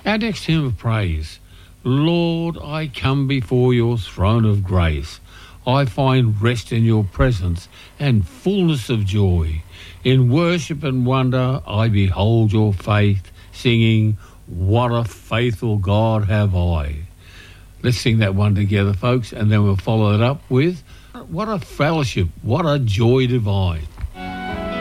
Our next hymn of praise. Lord, I come before your throne of grace. I find rest in your presence and fullness of joy. In worship and wonder I behold your faith, singing, what a faithful God have I. Let's sing that one together, folks, and then we'll follow it up with, what a fellowship, what a joy divine.